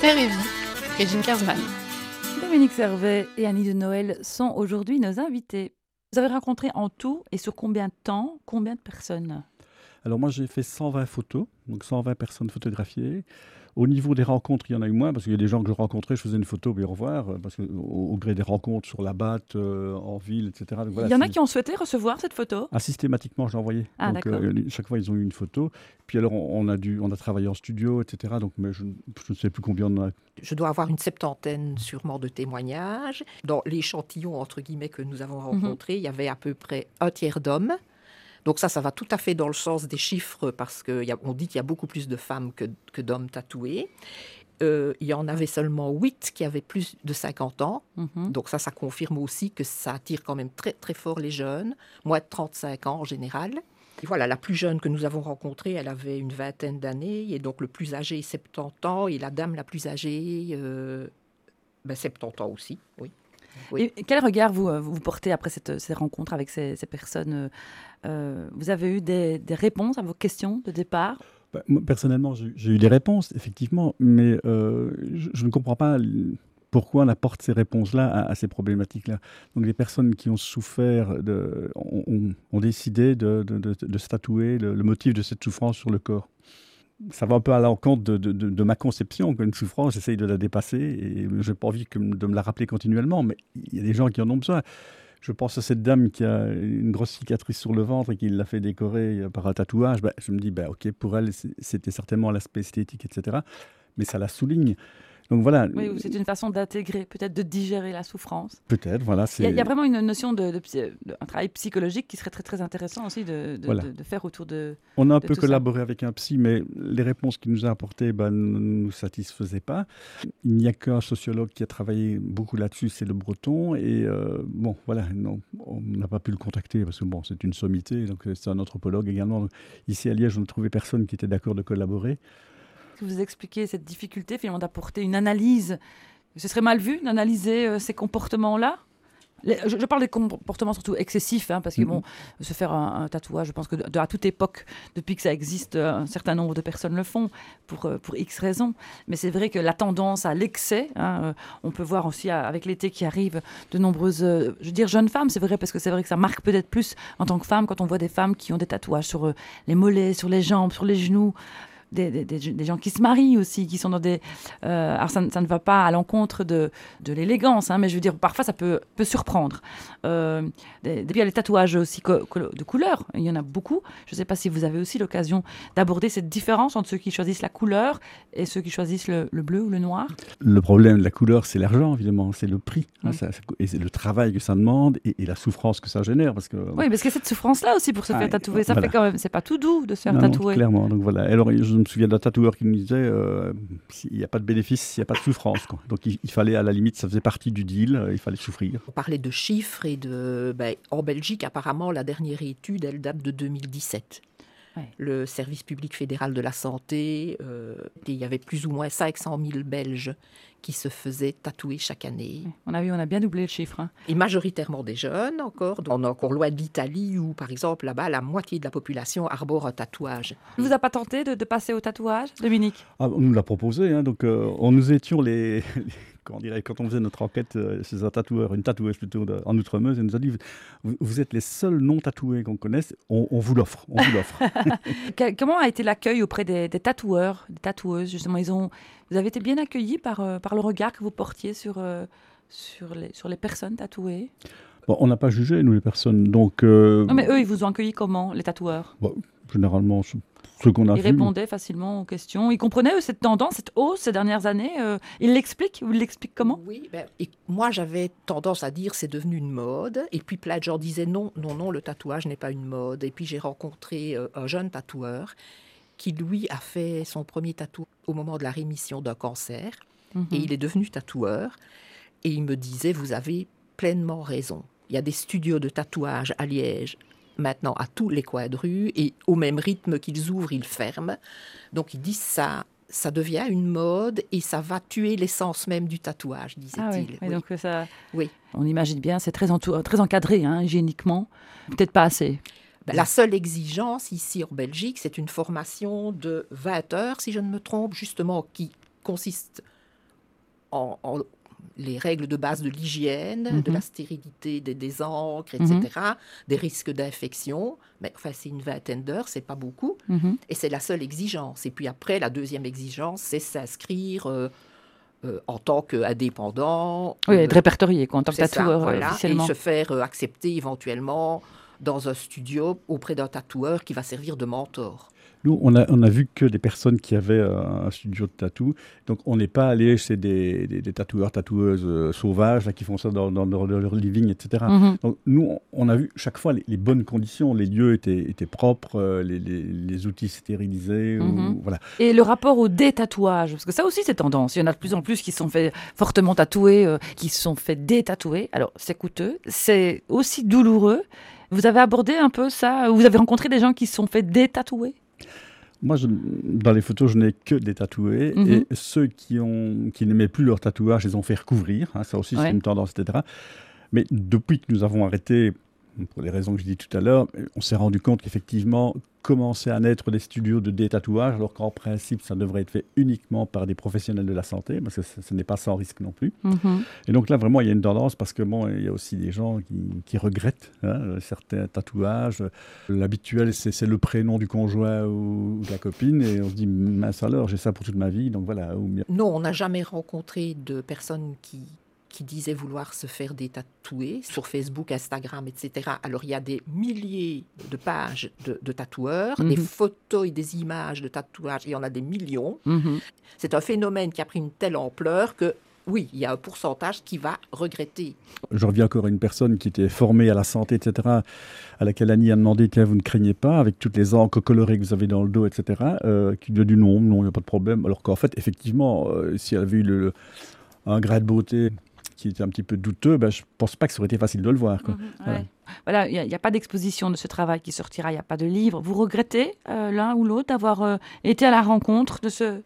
Faire et vie, Régine Kersman. Dominique Servet et Annie de Noël sont aujourd'hui nos invités. Vous avez rencontré en tout et sur combien de temps, combien de personnes ? Alors moi j'ai fait 120 photos, donc 120 personnes photographiées. Au niveau des rencontres, il y en a eu moins, parce qu'il y a des gens que je rencontrais, je faisais une photo, puis au revoir, parce qu'au gré des rencontres sur la batte, en ville, etc. Donc, voilà, il y en a qui ont souhaité recevoir cette photo ? Systématiquement, j'ai envoyé. Ah, donc, d'accord. chaque fois, ils ont eu une photo. Puis alors, on a travaillé en studio, etc. Donc, mais je ne sais plus combien on a. Je dois avoir une septantaine sûrement de témoignages. Dans l'échantillon, entre guillemets, que nous avons rencontré, il y avait à peu près un tiers d'hommes. Donc ça va tout à fait dans le sens des chiffres, parce qu'on dit qu'il y a beaucoup plus de femmes que d'hommes tatoués. Il y en avait seulement 8 qui avaient plus de 50 ans. Donc ça confirme aussi que ça attire quand même très, très fort les jeunes, moins de 35 ans en général. Et voilà, la plus jeune que nous avons rencontrée, elle avait une vingtaine d'années, et donc le plus âgé, 70 ans, et la dame la plus âgée, 70 ans aussi, oui. Oui. Et quel regard vous portez après ces rencontres avec ces personnes ? Vous avez eu des réponses à vos questions de départ ? Moi, personnellement, j'ai eu des réponses, effectivement, mais je ne comprends pas pourquoi on apporte ces réponses-là à ces problématiques-là. Donc les personnes qui ont souffert ont décidé de se tatouer le motif de cette souffrance sur le corps. Ça va un peu à l'encontre de ma conception. Une souffrance, j'essaye de la dépasser et je n'ai pas envie de me la rappeler continuellement, mais il y a des gens qui en ont besoin. Je pense à cette dame qui a une grosse cicatrice sur le ventre et qui l'a fait décorer par un tatouage. Je me dis, ok, pour elle, c'était certainement l'aspect esthétique, etc. Mais ça la souligne. Donc voilà. Oui, c'est une façon d'intégrer, peut-être de digérer la souffrance. Peut-être, voilà. Il y a vraiment une notion d'un travail psychologique qui serait très, très intéressant aussi de faire autour de On a un peu collaboré avec un psy, mais les réponses qu'il nous a apportées ne nous satisfaisaient pas. Il n'y a qu'un sociologue qui a travaillé beaucoup là-dessus, c'est le Breton. Et on n'a pas pu le contacter parce que c'est une sommité, donc c'est un anthropologue également. Donc, ici à Liège, on n'a trouvé personne qui était d'accord de collaborer. Vous expliquez cette difficulté finalement d'apporter une analyse. Ce serait mal vu d'analyser ces comportements-là ? Je parle des comportements surtout excessifs, parce que se faire un tatouage, je pense que à toute époque, depuis que ça existe, un certain nombre de personnes le font pour X raisons. Mais c'est vrai que la tendance à l'excès, on peut voir aussi avec l'été qui arrive de nombreuses, jeunes femmes, c'est vrai, parce que c'est vrai que ça marque peut-être plus en tant que femme quand on voit des femmes qui ont des tatouages sur les mollets, sur les jambes, sur les genoux. Des gens qui se marient aussi, qui sont dans des... alors ça ne va pas à l'encontre de l'élégance, mais je veux dire, parfois ça peut surprendre. Puis il y a les tatouages aussi de couleur, il y en a beaucoup. Je ne sais pas si vous avez aussi l'occasion d'aborder cette différence entre ceux qui choisissent la couleur et ceux qui choisissent le bleu ou le noir. Le problème de la couleur, c'est l'argent, évidemment, c'est le prix. Et c'est le travail que ça demande et la souffrance que ça génère. Parce que, oui, parce que cette souffrance-là aussi pour se faire tatouer, ça fait quand même... C'est pas tout doux de se faire tatouer. Non, clairement, donc voilà. Alors, je me souviens d'un tatoueur qui nous disait il n'y a pas de bénéfice, il n'y a pas de souffrance. Quoi. Donc il fallait, à la limite, ça faisait partie du deal, il fallait souffrir. On parlait de chiffres et en Belgique, apparemment, la dernière étude, elle date de 2017. Ouais. Le service public fédéral de la santé, il y avait plus ou moins 500 000 Belges qui se faisaient tatouer chaque année. On a bien doublé le chiffre. Et majoritairement des jeunes encore. On est encore loin de l'Italie où, par exemple, là-bas, la moitié de la population arbore un tatouage. Ne vous a pas tenté de passer au tatouage, Dominique ? On nous l'a proposé. Donc, nous étions quand on faisait notre enquête chez un tatoueur, une tatoueuse plutôt en Outremeuse, elle nous a dit vous êtes les seuls non tatoués qu'on connaisse, on vous l'offre. Comment a été l'accueil auprès des tatoueurs, des tatoueuses justement vous avez été bien accueillis par le regard que vous portiez sur les personnes tatouées ? On n'a pas jugé, nous, les personnes. Donc, non, mais eux, ils vous ont accueillis comment, les tatoueurs ? Généralement, ce qu'on a vu. Ils répondaient facilement aux questions. Ils comprenaient cette tendance, cette hausse ces dernières années. Ils l'expliquent ? Vous l'expliquez comment ? Oui, et moi, j'avais tendance à dire c'est devenu une mode. Et puis plein de gens disaient non, le tatouage n'est pas une mode. Et puis j'ai rencontré un jeune tatoueur qui, lui, a fait son premier tatou au moment de la rémission d'un cancer. Et il est devenu tatoueur. Et il me disait, vous avez pleinement raison. Il y a des studios de tatouage à Liège, maintenant à tous les coins de rue, et au même rythme qu'ils ouvrent, ils ferment. Donc il dit, ça devient une mode et ça va tuer l'essence même du tatouage, disait-il. Ah oui, oui. Donc ça... Oui. On imagine bien, c'est très encadré, hygiéniquement. Peut-être pas assez. La seule exigence ici en Belgique, c'est une formation de 20 heures, si je ne me trompe, justement, qui consiste les règles de base de l'hygiène, de la stérilité des encres, etc., des risques d'infection. Mais enfin, c'est une vingtaine d'heures, c'est pas beaucoup. Et c'est la seule exigence. Et puis après, la deuxième exigence, c'est s'inscrire en tant qu'indépendant. Oui, être répertorié en tant que c'est ça, tatoueur voilà, officiellement. Et se faire accepter éventuellement dans un studio auprès d'un tatoueur qui va servir de mentor. Nous, on a vu que des personnes qui avaient un studio de tatou. Donc, on n'est pas allé chez des tatoueurs, tatoueuses sauvages là, qui font ça dans leur living, etc. Donc, nous, on a vu chaque fois les bonnes conditions. Les lieux étaient propres, les outils stérilisés. Voilà. Et le rapport au détatouage, parce que ça aussi, c'est tendance. Il y en a de plus en plus qui sont fait fortement tatouer, qui se sont fait détatouer. Alors, c'est coûteux, c'est aussi douloureux. Vous avez abordé un peu ça? Vous avez rencontré des gens qui se sont fait détatouer? Moi, dans les photos, je n'ai que des tatoués. Et ceux qui n'aimaient plus leur tatouage, ils ont fait recouvrir. Ça aussi, c'est une tendance, etc. Mais depuis que nous avons arrêté, pour les raisons que je dis tout à l'heure, on s'est rendu compte qu'effectivement, commençaient à naître des studios de détatouage, alors qu'en principe, ça devrait être fait uniquement par des professionnels de la santé, parce que ce n'est pas sans risque non plus. Et donc là, vraiment, il y a une tendance, parce que bon, il y a aussi des gens qui regrettent certains tatouages. L'habituel, c'est le prénom du conjoint ou de la copine, et on se dit, mince alors, j'ai ça pour toute ma vie, donc voilà. Non, on n'a jamais rencontré de personnes qui disaient vouloir se faire détatouer sur Facebook, Instagram, etc. Alors, il y a des milliers de pages de tatoueurs, des photos et des images de tatouages, il y en a des millions. C'est un phénomène qui a pris une telle ampleur que, oui, il y a un pourcentage qui va regretter. Je reviens encore à une personne qui était formée à la santé, etc., à laquelle Annie a demandé, tiens, vous ne craignez pas, avec toutes les encres colorées que vous avez dans le dos, etc., qui lui a dit non, il n'y a pas de problème. Alors qu'en fait, effectivement, si elle avait eu un grain de beauté qui était un petit peu douteux, je ne pense pas que ça aurait été facile de le voir. Voilà, il n'y a pas d'exposition de ce travail qui sortira, il n'y a pas de livre. Vous regrettez l'un ou l'autre d'avoir été à la rencontre de ce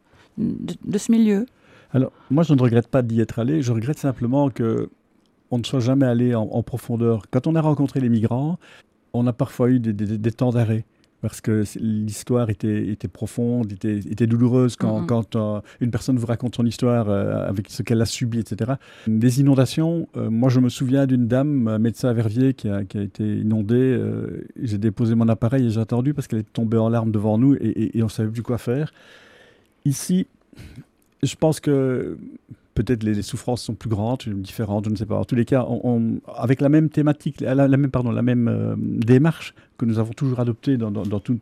milieu? Alors, moi, je ne regrette pas d'y être allé. Je regrette simplement qu'on ne soit jamais allé en profondeur. Quand on a rencontré les migrants, on a parfois eu des temps d'arrêt. Parce que l'histoire était profonde, était douloureuse quand une personne vous raconte son histoire avec ce qu'elle a subi, etc. Des inondations, moi je me souviens d'une dame, médecin à Verviers, qui a été inondée. J'ai déposé mon appareil et j'ai attendu parce qu'elle est tombée en larmes devant nous et on ne savait plus quoi faire. Ici, je pense que peut-être les souffrances sont plus grandes, différentes, je ne sais pas. En tous les cas, avec la même thématique, la même démarche que nous avons toujours adoptée dans toutes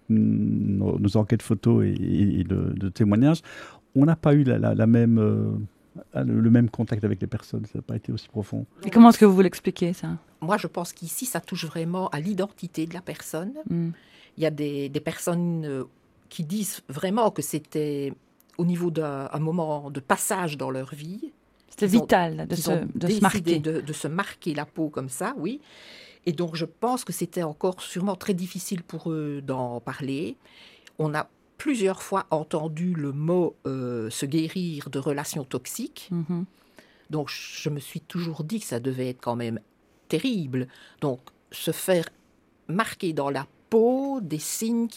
nos enquêtes photos et de témoignages, on n'a pas eu le même contact avec les personnes. Ça n'a pas été aussi profond. Et comment est-ce que vous l'expliquez, ça? Moi, je pense qu'ici, ça touche vraiment à l'identité de la personne. Il y a des personnes qui disent vraiment que c'était au niveau d'un moment de passage dans leur vie. C'était vital de se marquer. De se marquer la peau comme ça, oui. Et donc, je pense que c'était encore sûrement très difficile pour eux d'en parler. On a plusieurs fois entendu le mot se guérir de relations toxiques. Donc, je me suis toujours dit que ça devait être quand même terrible. Donc, se faire marquer dans la peau des signes